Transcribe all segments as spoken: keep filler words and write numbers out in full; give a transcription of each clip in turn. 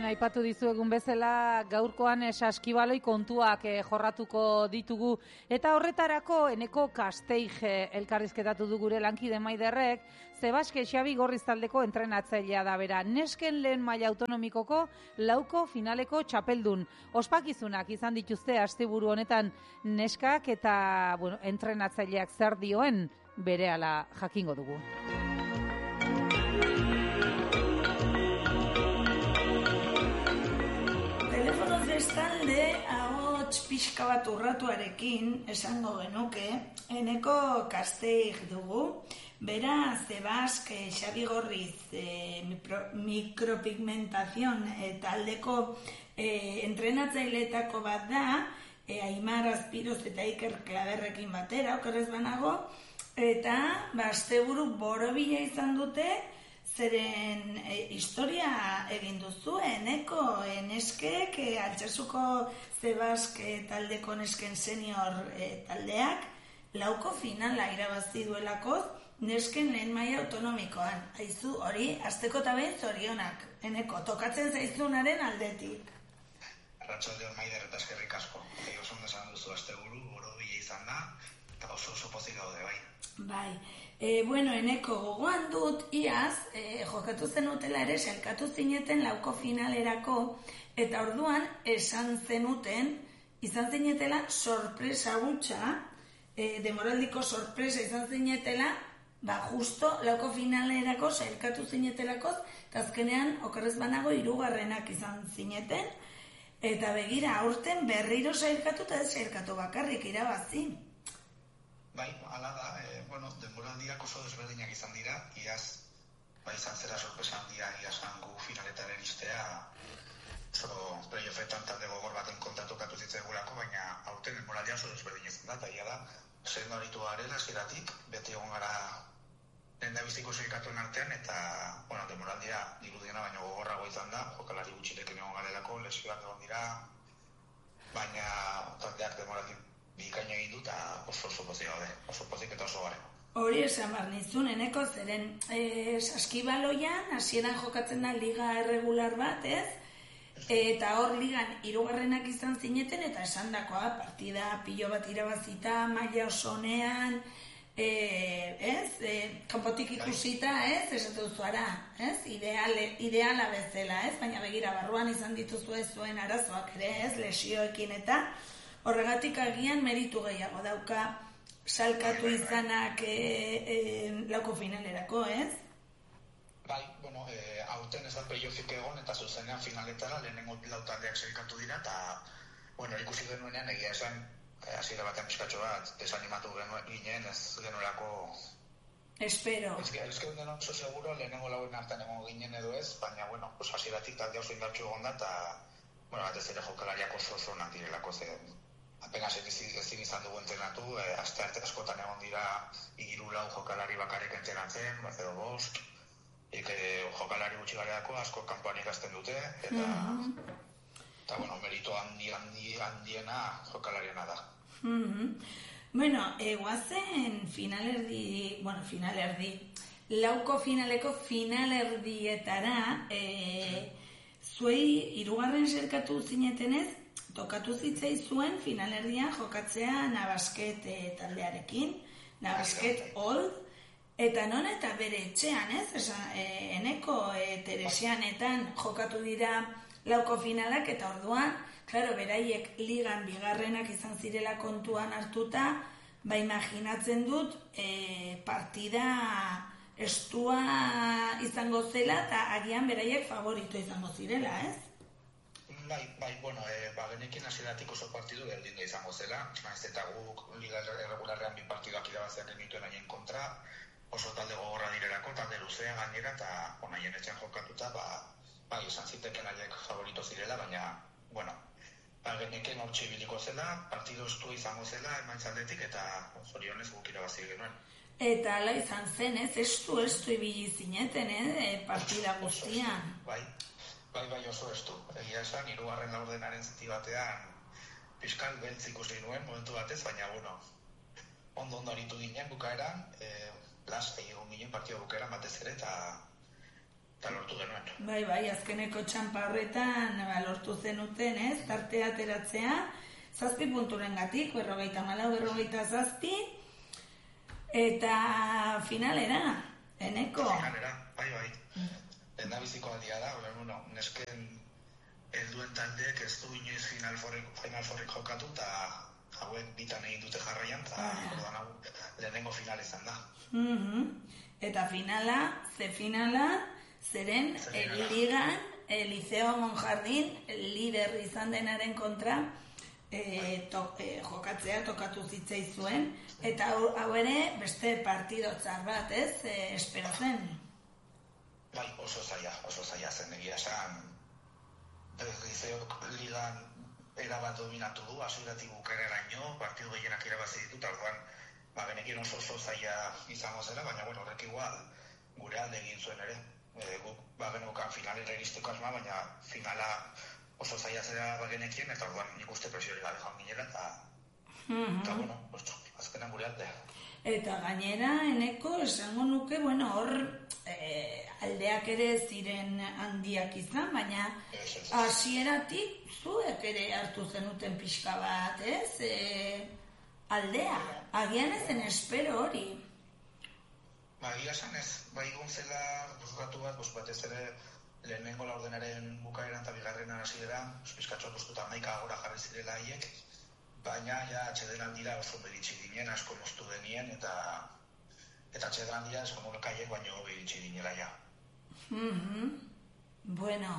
aipatu dizuegun bezala, gaurkoan saskibaloi kontuak eh, jorratuko ditugu. Eta horretarako, Eneko Kasteig eh, elkarrizketatu du gure lankide Maiderrek, Zebaske Xabi Gorriz taldeko entrenatzailea da bera. Nesken lehen maila autonomikoko lauko finaleko txapeldun. Ospakizunak izan dituzte asteburu honetan neskak eta bueno, entrenatzaileak zer dioen berehala jakingo dugu. Bestalde, ahots pixka bat urratuarekin esango genuke, Eneko Kasteig dugu, bera Zebask Xabi Gorriz e, mikropigmentazion e, taldeko e, entrenatzaileetako bat da, e, Aimar Azpiroz eta Iker Klaberrekin batera, okerrez banago, eta ba, asteburu borobila izan dute, zeren e, historia egin duzu, Eneko e, neskek, e, Altsasuko Zebask e, taldeko nesken senior e, taldeak, lauko finala irabazi duelako nesken lehen maila autonomikoan. Aizu hori, asteko eta behin zorionak, Eneko, tokatzen zaizunaren aldetik. Arratsaldeon Maider eta eskerrik asko. Egi oso ondo esan duzu asteburu, borobila izan da, eta oso oso pozik gaude bai. Bai, e, bueno, Eneko gogoan dut, iaz, e, jokatu zenutela ere, selkatu zineten lauko finalerako, eta orduan esan zenuten, izan zinetela sorpresa gutxa, e, demoraldiko sorpresa izan zinetela, ba, justo lauko finalerako selkatu zinetelako, eta azkenean, okerrez banago, hirugarrenak izan zineten, eta begira, aurten berriro selkatu eta ez selkatu bakarrik irabazi. Bai, ala da, e, bueno, denboraldiak oso desberdinak izan dira, iaz, bai izan zera sorpresa handia, iazan gu finaletaren istea, oso playoffetan talde gogor baten kontra tokatu zitzaigulako, baina aurten denboraldia oso desberdin izan da, eta ia da, zer noritu garela, zeratik, beti egon gara lehen da biziko zirikatuen artean, eta, bueno, denboraldia dirudiena baino gogorrago izan da, jokalari gutxirekin egon garelako, lesioak egon dira, baina taldeak denboraldi bikaino egin dut, oso oso pozik gaude, oso pozik eta oso gare. Hori esan behar nizun, Eneko, zeren e, saskibaloian, hasieran jokatzen da liga erregular bat, ez? Eta hor ligan hirugarrenak izan zineten, eta esan dakoa, partida pilo bat irabazita, maila osonean, e, ez? E, kanpotik ikusita, ez? Esatu zuara, ez? Ideale, ideala bezala, ez? Baina begira, barruan izan dituzue zuen arazoak ere, ez? Lesioekin eta horregatik agian meritu gehiago dauka salkatu izanak e, e, lauko finalerako, ez? Bai, bueno, e, aurten ez da playoffik egon eta zuzenean finaletara lehenengo lau taldeak selkatu dira eta, bueno, ikusi genuenean egia esan hasiera batean pixkatxo bat desanimatu genuen ginen, ez genuelako... Espero. Ez genuela oso seguro lehenengo lauen hartan egon ginen edo ez, baina, bueno, hasieratik talde oso indartxu egon da eta, bueno, batez ere jokalariak oso oso onak direlako zen. Apenas ezin izan dugu entrenatu, e, aste arte askotan egon dira hiru lau jokalari bakarrik entrenatzen, bat edo bost, ike jokalari gutxi gareako asko kanpoan ikasten dute, eta, mm-hmm. eta bueno, merito handi, handi, handiena jokalariena da. Mm-hmm. Bueno, eguazen finalerdi, bueno, finalerdi, lauko finaleko finalerdietara, e, zuei hirugarren selkatu zinetenez, tokatu zitzai zuen finalerdia jokatzea Navasket e, taldearekin, Navasket Old, eta non eta bere etxean, ez? Esa, e, Eneko e, Teresianetan jokatu dira lauko finalak, eta orduan, klaro, beraiek ligan bigarrenak izan zirela kontuan hartuta, ba imaginatzen dut e, partida estua izango zela, eta agian beraiek favorito izango zirela, ez? Bai, bai, bueno, e, ba, genekin hasieratik oso partidu berdindu izango zela, naiz eta guk liga erregularrean bi partiduak irabaziak genituen haien kontra, oso talde gogorra direlako, talde luzea gainera, eta bon, haien etxean jokatuta, ba, bai, izan ziteken haiek favorito zirela, baina, bueno, ba, genekin hortxe ibiliko zela, partidu estu izango zela, emaitza-aldetik, eta zorionez guk irabazi genuen. Eta ala izan zen, ez, estu, estu ibili zineten, eh, partida guztian. Bai. Bai, bai, oso estu. Egia esan, hirugarren laurdenaren zati batean piskal beltz ikusi nuen momentu batez, baina, bueno, ondo ondo aritu ginen bukaeran, e, las egon ginen partida bukaeran batez ere, eta lortu genuen. Bai, bai, azkeneko txampa horretan ba, lortu zenuten, ez? Tartea ateratzea, zazpi punturen gatik, berrogeita malau, berrogeita zazpi, eta finalera, Eneko. Finalera, bai, bai. Lenda biziko aldia da, hori, bueno, nesken helduen taldeek ez du inoiz final forrik, final forrik jokatu, eta hauek bitan egin dute jarraian, eta orduan hau lehenengo final izan da. Mm-hmm. Eta finala, ze finala, zeren el ligan, el Liceo Monjardin, lider izan denaren kontra e, to, e, jokatzea tokatu zitzaizuen, eta hau ere beste partidotzar bat, ez, e, espero zen. Bai, oso zaila, oso zaila zen egia esan. Liceok ligan erabat dominatu du, hasieratik bukaeraraino, partidu gehienak irabazi ditu, eta orduan ba, benekin oso oso zaila izango zela, baina bueno, horrek igual gure alde egin zuen ere. E, guk ba, genukan finalera iristeko asma, baina finala oso zaila zera bagenekien, eta orduan nik uste presiori gabe joan ginela, eta mm-hmm. eta bueno, osto, azkenan gure alde. Eta gainera, Eneko, esango nuke, bueno, hor e, aldeak ere ziren handiak izan, baina hasieratik zuek ere hartu zenuten pixka bat, ez? E, aldea, agian ezen espero hori. Ba, egia esan ez, bai gontzela busgatu bat, bus batez ere lehenengo laurdenaren bukaeran eta bigarrenan hasieran, pizkatxo guztuta maika agora jarri zirela haiek, baina ja atxeden dira oso beritsi ginen, asko moztu denien, eta eta atxeden dira esko molekaiek baino beritsi dinela ja. Mm-hmm. Bueno,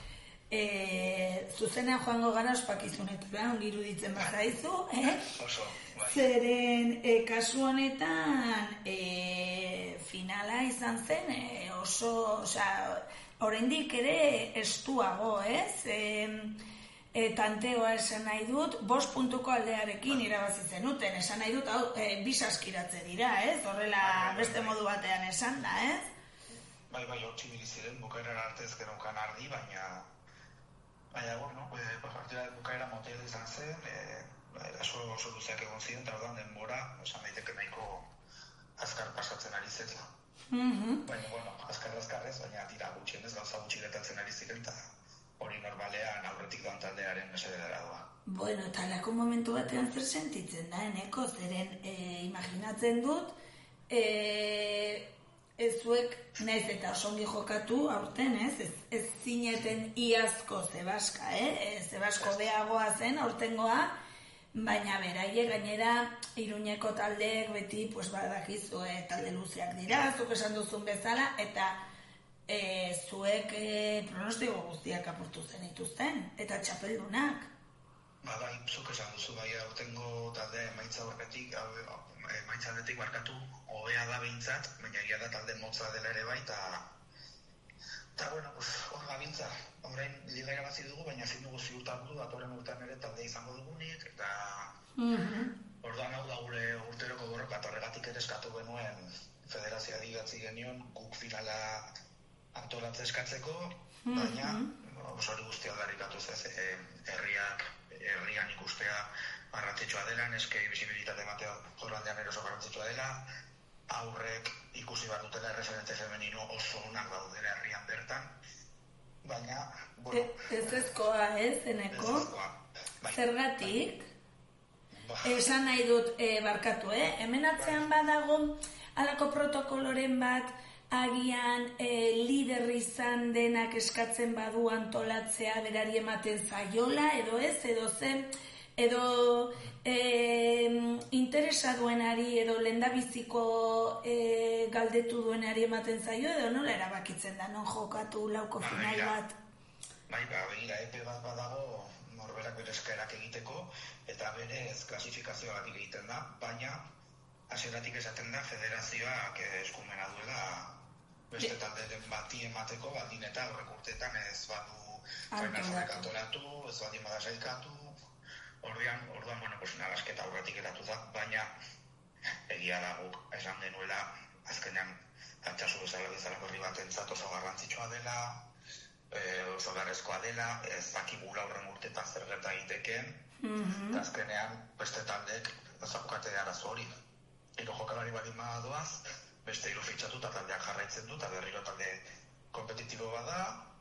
e, zuzena joango gara ospakizunetara, ongi iruditzen bazaizu, eh? Oso, bai. Zeren, e, kasu honetan, e, finala izan zen, e, oso, osea, oraindik ere estuago, ez? E, E, tanteoa esan nahi dut, bost puntuko aldearekin irabazi zenuten, esan nahi dut, hau, e, bisaskiratze dira, ez? Horrela beste modu batean esan da, ez? Bai, bai, hor txibiliziren, bukaerara arte ez genaukan ardi, baina baina, bueno, e, partida bukaera motel izan zen, e, oso, oso luzeak egon ziren, eta orduan denbora, esan daiteke nahiko azkar pasatzen ari zela. Mm-hmm. Baina, bueno, azkar-azkarrez, baina tira gutxienez gauza gutxi gertatzen ari ziren, eta hori normalean aurretik doan taldearen mesedera doa. Bueno, eta alako momentu batean zer sentitzen da, Eneko, zeren e, imaginatzen dut, e, ezuek naiz eta osongi jokatu aurten, ez? Ez, ez zineten iazko Zebaska, eh? Zebasko beagoa zen, aurtengoa, baina beraie gainera Iruñeko taldeek beti, pues badakizu, eh, talde luzeak dira, zuk esan duzun bezala, eta E, zuek e, pronostiko guztiak apurtu zen ituzten, eta txapeldunak. Ba, bai, zuk esan duzu, bai, aurtengo talde emaitza horretik, emaitza aldetik barkatu, hobea da behintzat, baina egia da talde motza dela ere bai, eta eta, bueno, pues, hor gabintza, horrein liga irabazi dugu, baina ezin dugu ziurtatu, datorren urtean ere talde izango dugunik, eta mm-hmm. orduan hau da gure urteroko borroka, eta horregatik ere eskatu genuen federazioa digatzi genion, guk finala antolatze eskatzeko, baina mm-hmm. oso hori guztia aldarrikatu ez, e, herriak, herrian ikustea garrantzitsua dela, neskei bisibilitate ematea jorraldean ere oso garrantzitsua dela, aurrek ikusi behar dutela erreferente femenino oso onak daudela herrian bertan, baina, bueno... Ez ezkoa, ez, Eneko? Ez ezkoa. Bai, zergatik? Bai. Esan nahi dut, e, barkatu, eh? Hemen atzean badago halako protokoloren bat, agian e, lider izan denak eskatzen badu antolatzea berari ematen zaiola, edo ez, edo zen, edo e, interesa duenari, edo lendabiziko e, galdetu duenari ematen zaio, edo nola erabakitzen da, non jokatu lauko final bat? Bai, ba, begira, epe bat badago norberak bere eskaerak egiteko, eta berez klasifikazioak egiten da, baina hasieratik esaten da federazioak eskumena duela beste talderen bati emateko, baldin eta horrek urteetan ez badu final forrik antolatu, ez baldin bada sailkatu, orduan, orduan, bueno, pues nalasketa aurretik eratu da, baina egia da guk esan genuela, azkenean antxasu bezala bezala berri bat entzat oso garrantzitsua dela, e, oso garrezkoa dela, ez dakigula horren urteetan zer gerta egiteken, mm-hmm. eta azkenean beste taldek ezakukate arazo hori. Hiru jokalari baldin badoaz, beste hiru fitxatu eta taldeak jarraitzen du, eta berriro talde kompetitibo bada,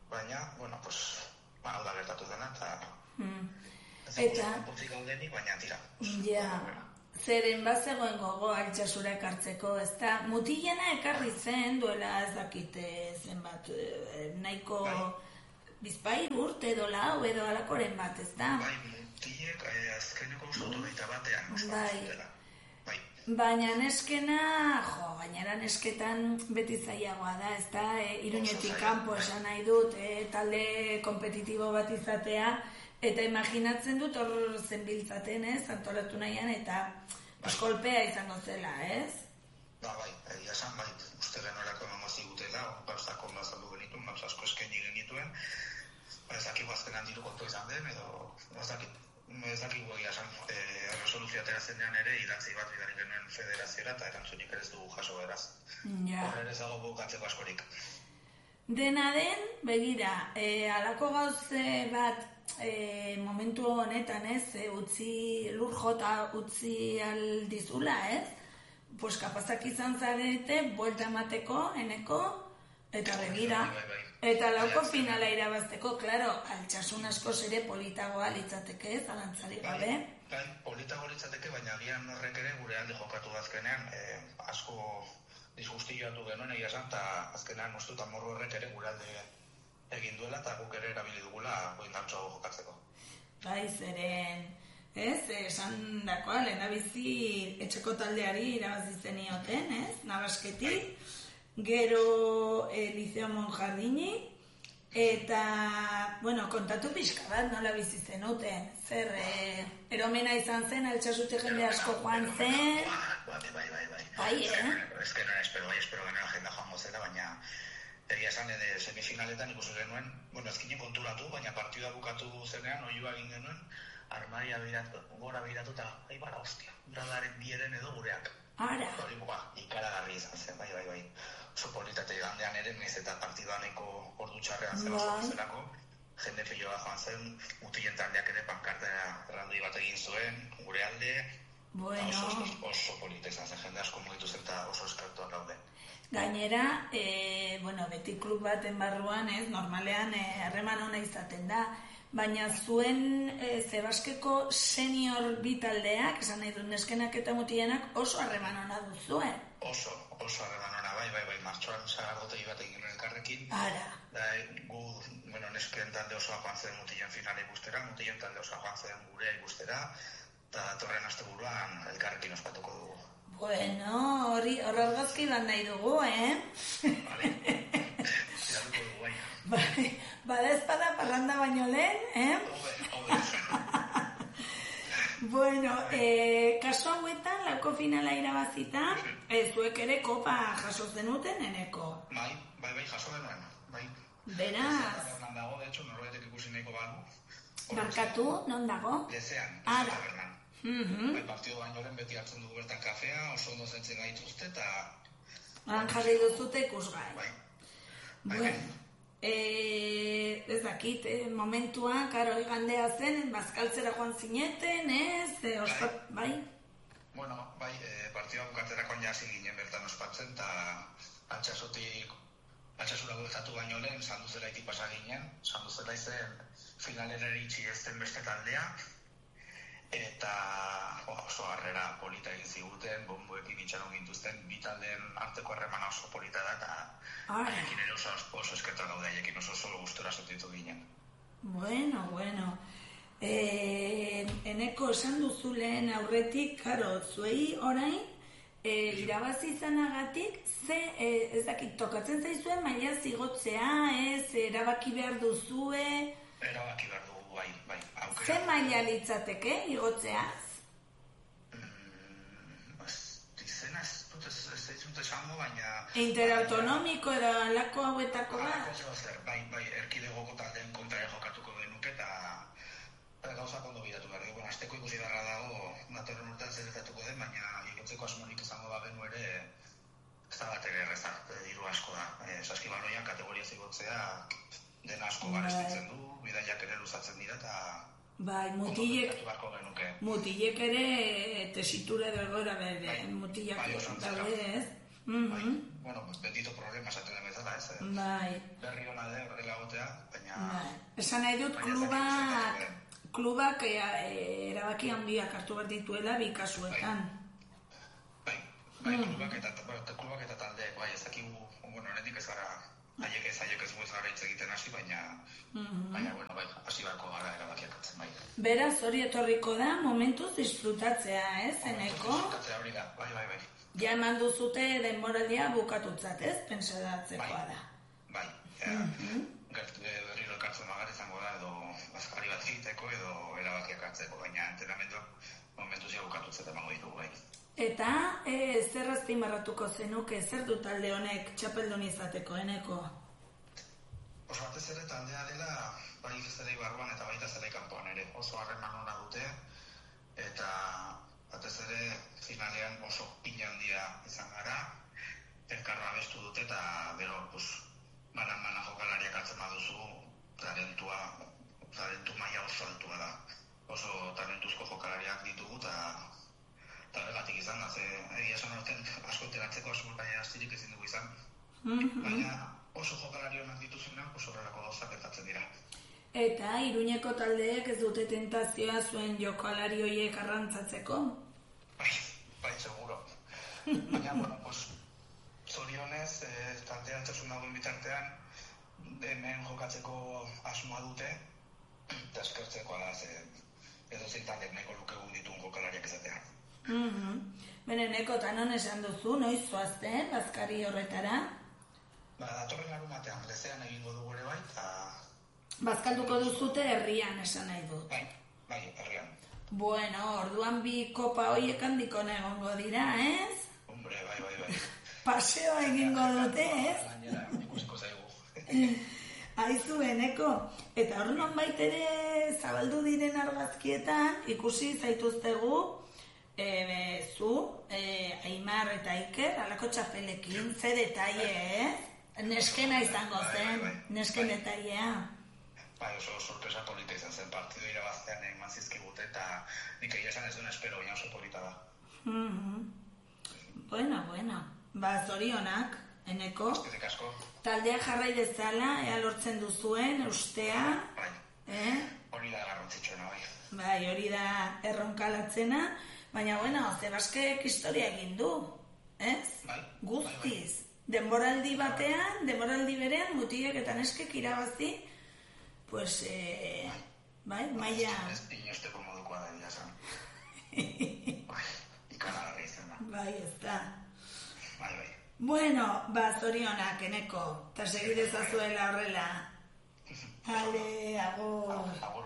baina, bueno, pues, ba, hau da gertatu dena, eta... Mm. Ez Eta... Pozik gaudenik, baina tira. Ja, zeren bazegoen gogo Altsasura ekartzeko, ez da, mutilena ekarri zen, duela ez dakite zenbat, nahiko bizpai urte edo lau edo alakoren bat, ez da? Bai, mutilek azkeneko usotu baita batean, bai. Zutela. Bai. Baina neskena, jo, gainera nesketan beti zailagoa da, ez da, e, Iruñetik kanpo esan nahi dut, e, talde kompetitibo bat izatea, eta imaginatzen dut hor zenbiltzaten, ez, antolatu nahian, eta eskolpea izango zela, ez? Ba, bai, egia esan, bai, uste genuelako emango zigutela, gauzak ondo azaldu genituen, gauza asko eskaini genituen, ba, ez dakik azkenan diru kontu izan den, edo, ez dakik, ez dakik egia esan, e, resoluzioa aterazenean ere, idatzi bat bidari genuen federaziora, eta erantzunik ere ez dugu jaso beraz. Ja. Horre ez dago bukatzeko askorik. Dena den, begira, e, alako gauze bat, E, momentu honetan, ez, e, utzi, lur jota utzi aldizula, ez? Pues kapazak izan zarete, buelta emateko, eneko, eta begira. Eta lauko finala irabazteko, klaro, Altsasun asko ere politagoa litzateke, ez, alantzari gabe. Bai, politago litzateke, baina agian horrek ere gure alde jokatu azkenean, e, asko disgustioatu genuen egia esan, eta azkenean ustuta morro horrek ere gure alde egin duela eta guk ere erabili dugula goindantxo jokatzeko. Bai, zeren, ez, esan dakoa, lehendabizi etxeko taldeari irabazi zenioten, ez, Navasketik, gero e, Liceo Monjardini, eta, bueno, kontatu pixka bat, nola bizi zenuten, zer, e, eromena izan zen, Altsasute jende asko joan zen. Bai, bai, bai, bai. Bai, eh? Ez que no espero, bai, espero genera jenda joango zela, baina egia esan, edo semifinaletan ikusi genuen, bueno, ezkinen konturatu, baina partida bukatu zenean, oioa egin genuen, armaria biratu, gora biratu, eta, ai bara, hostia, bradaren bieren edo gureak. Ara. Hori, ba, ikaragarri izan zen, bai, bai, bai. Oso politate gandean ere, naiz eta partidaneko ordu txarrean zen oso zelako, jende filloa joan zen, mutilen taldeak ere pankartera errandoi bat egin zuen, gure alde, bueno. oso, oso, oso polita izan zen, jende asko mugitu zen eta oso eskartuak daude. Gainera, e, bueno, beti klub baten barruan, ez, normalean harreman ona izaten da, baina zuen e, Zebaskeko senior bitaldeak, esan nahi dut neskenak eta mutilenak, oso harreman ona duzuen. Oso, oso harreman ona, bai, bai, bai, martxoan sagardotegi bat egin genuen elkarrekin. Ara. Da, gu, bueno, nesken talde osoa joan zen mutilen finale ikustera, mutilen talde osoa joan zen gurea ikustera, eta torren asteburuan elkarrekin ospatuko dugu. Bueno, hori argazki bat nahi dugu, eh? Vale. Ziratuko dugu, baina. Bai, bada espada parranda baino lehen, eh? Obe, obe. Bueno, eh, kaso hauetan, lauko finala irabazita, eh, zuek ere kopa jaso zenuten, eneko? Bai, bai, bai, jaso denuen, bai. Beraz. Lezean dago, de hecho, norbaitek ikusi nahiko balu. Barkatu, non dago? Lezean, Ara. Lezean tabernan. Mm-hmm. Bai, partido bainoren beti hartzen dugu bertan kafea, oso ondo zentzen gaituzte, eta... Han jarri duzute ikusgai. Bai. Bueno, eh, ez dakit, eh, momentua, karo, igandea zen, bazkaltzera joan zineten, ez? Eh, ospat, bai? Bueno, bai, eh, partida bukatzerakoan jasi ginen bertan ospatzen, eta Altsasotik, Altsasura bueltatu baino lehen, Sanduzela iti pasa ginen, Sanduzela izen finalera iritsi ez den beste taldea, eta oh, oso harrera polita egin ziguten, bomboekin itxaron gintuzten, bi taldeen arteko harremana oso polita da, eta haiekin ere oso, oso eskertu gaude, haiekin oso oso gustora sortitu ginen. Bueno, bueno. Eh, eneko esan duzu lehen aurretik, karo, zuei orain, eh, irabazi izanagatik, ze, eh, ez dakit, tokatzen zaizuen, maila zigotzea, ez, erabaki behar duzue... Erabaki behar dugu, bai, bai. Aukera. Ze maila litzateke, igotzeaz? Mm, izena ez dut ez dut esango, baina... Interautonomiko edo alako hauetako da? da? Bai, bai, erkidegoko taldeen kontra jokatuko genuke, eta gauza kondo bidatu behar. Bueno, azteko ikusi beharra dago, datorren urtean zeretatuko den, baina igotzeko asmorik izango bagenu ere, ez da bat ere erreza, diru asko da. E, Saskibaloian kategoria zigotzea, dena asko garestitzen du, bidaiak ere luzatzen dira, eta... Bai, mutilek, mutilek ere tesitura edo egoera bere, mutilak daude, ez? bai, bueno, bendito problema esaten den bezala, ez? Bai. Berri hona da horrela gotea, baina... Bai. Esan nahi dut, klubak, klubak e, e, erabaki handiak hartu behar dituela bi kasuetan. Bai, bai, mm. klubak, eta, klubak eta taldeek, bai, ez dakigu, bueno, honetik ez gara, haiek ez, haiek ez guez gara hitz egiten hasi, baina, mm-hmm. baina, bueno, bai, hasi barko gara erabakiak atzen, bai. Beraz, hori etorriko da, momentuz disfrutatzea, ez, Eneko? Disfrutatzea hori da, bai, bai, bai. Ja eman duzute denboraldia bukatutzat, ez? Pentsadatzekoa da. Bai, ja, mm-hmm. gertu berriro elkartzen magar izango da, edo bazkari bat egiteko, edo erabakiak hartzeko, baina entrenamenduak momentuz ja bukatutzat emango ditugu, bai. Eta, e, zer azpimarratuko zenuke, zer du talde honek txapeldun izateko, Eneko? Oso batez ere taldea dela, bai zelai barruan eta baita zelai kanpoan ere, oso harreman ona dute, eta batez ere finalean oso pila handia izan gara, elkarra abestu dute eta bero, pues, banan-banan jokalariak hartzen baduzu, talentua, talentu maila oso altua da. Oso talentuzko jokalariak ditugu eta eta begatik izan da, ze egia esan horten asko enteratzeko asko baina astirik ezin dugu izan. Mm-hmm. Baina oso jokalari honak dituzunak oso horrelako gauzak gertatzen dira. Eta Iruñeko taldeek ez dute tentazioa zuen jokalari horiek arrantzatzeko? Bai, bai, seguro. Baina, bueno, pues, zorionez, eh, taldea altzasun dagoen bitartean, hemen jokatzeko asmoa dute, eta eskertzekoa da, ze edo zein taldeek nahiko lukegu dituen jokalariak izatea. Mm-hmm. Bene, Neko, eta non esan duzu, noiz zoazten, bazkari horretara? Ba, datorren larun batean, lezean egingo dugu ere bai, eta... Bazkalduko duzute herrian esan nahi dut. Bai, bai, herrian. Bueno, orduan bi kopa horiek handiko egongo dira, ez? Hombre, bai, bai, bai. Paseoa egingo dute, ez? Gainera, ikusiko zaigu. Aizu, Eneko, eta hor non baitere zabaldu diren argazkietan, ikusi zaituztegu, e, zu, e, Aimar eta Iker, alako txapelekin, ze detaile, ez? Neskena izango zen, nesken detailea. Bai, oso sorpresa polita izan zen, partidu irabaztean eman zizkigute, eta nik egia esan ez duen espero, baina oso polita da. Mm-hmm. Bueno, bueno, ba, zorionak, Eneko. Eskerrik asko. Taldea jarrai dezala, ea lortzen duzuen, ustea. Bai, eh? hori da garrantzitsuena, bai. Bai, hori da erronkalatzena, baina, bueno, Zebaskek historia egin du, ez? Bai. Guztiz. Bai, bai. Denboraldi batean, denboraldi berean, mutilek eta neskek irabazi, pues, eh, bai, maia... Ez inosteko modukoa da, dira zan. Bai, ikaragarri izan da. Bai, ez da. Bai, bai. Bueno, ba, zorionak, Eneko, eta segidezazuela horrela. Ale, agur. Agur.